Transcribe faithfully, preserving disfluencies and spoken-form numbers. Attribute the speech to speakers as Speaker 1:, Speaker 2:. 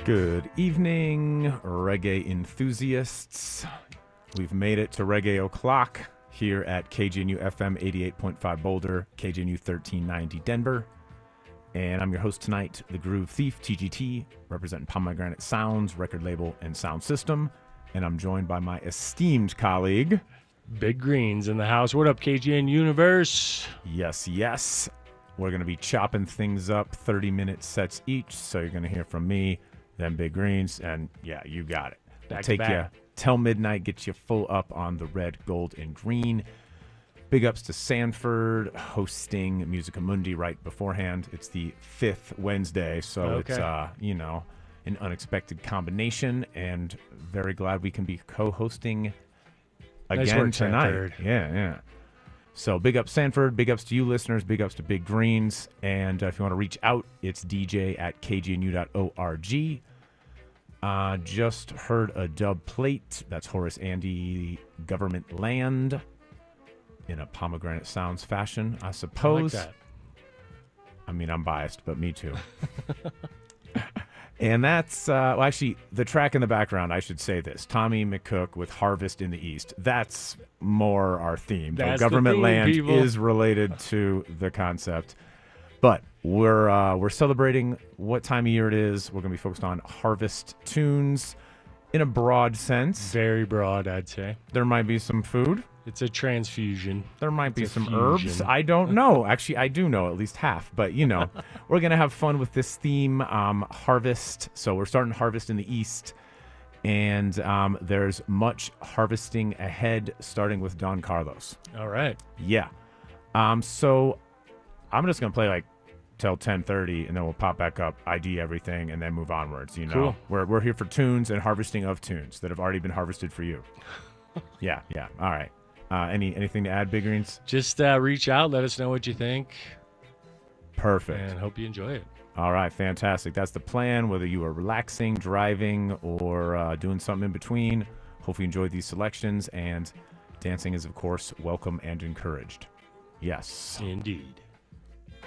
Speaker 1: Good evening, reggae enthusiasts. We've made it to Reggae O'Clock here at K G N U F M eighty-eight point five Boulder, K G N U thirteen ninety Denver. And I'm your host tonight, the Groove Thief, T G T, representing Pomegranate Sounds, record label, and sound system. And I'm joined by my esteemed colleague,
Speaker 2: Big Green's in the house. What up, K G N Universe?
Speaker 1: Yes, yes. We're going to be chopping things up, thirty-minute sets each. So you're going to hear from me, then Big Greens, and yeah, you got it.
Speaker 2: Back to
Speaker 1: Take
Speaker 2: back.
Speaker 1: you till midnight, get you full up on the red, gold, and green. Big ups to Sanford hosting Musica Mundi right beforehand. It's the fifth Wednesday, so
Speaker 2: Okay.
Speaker 1: it's, uh, you know, an unexpected combination, and very glad we can be co-hosting
Speaker 2: Nice
Speaker 1: again
Speaker 2: work,
Speaker 1: tonight.
Speaker 2: Sanford.
Speaker 1: Yeah, yeah. So big ups Sanford, big ups to you listeners, big ups to Big Greens, and uh, if you want to reach out, it's D J at K G N U dot org. Uh, just heard a dub plate. That's Horace Andy, Government Land, in a Pomegranate Sounds fashion, I
Speaker 2: I like
Speaker 1: suppose.
Speaker 2: that.
Speaker 1: I mean, I'm biased, but me too. And that's, uh, well, actually, the track in the background, I should say this. Tommy McCook with Harvest in the East. That's more our theme. Though
Speaker 2: That's the
Speaker 1: Government
Speaker 2: theme,
Speaker 1: Land
Speaker 2: people.
Speaker 1: is related to the concept. But we're uh, we're celebrating what time of year it is. We're going to be focused on harvest tunes in a broad sense.
Speaker 2: Very broad, I'd say.
Speaker 1: There might be some food.
Speaker 2: It's a transfusion.
Speaker 1: There might be
Speaker 2: It's a
Speaker 1: some herbs.
Speaker 2: fusion.
Speaker 1: I don't know. Actually, I do know at least half. But, you know, we're going to have fun with this theme, um, harvest. So we're starting harvest in the East. And um, there's much harvesting ahead, starting with Don Carlos.
Speaker 2: All right.
Speaker 1: Yeah. Um, so I'm just going to play like till ten thirty, and then we'll pop back up, I D everything, and then move onwards. You know,
Speaker 2: Cool.
Speaker 1: We're, we're here for tunes and harvesting of tunes that have already been harvested for you. Yeah, yeah. All right. Uh, any anything to add, Big Greens?
Speaker 2: Just uh, reach out. Let us know what you think.
Speaker 1: Perfect.
Speaker 2: And hope you enjoy it.
Speaker 1: All right, fantastic. That's the plan, whether you are relaxing, driving, or uh, doing something in between. Hope you enjoyed these selections, and dancing is, of course, welcome and encouraged. Yes.
Speaker 2: Indeed.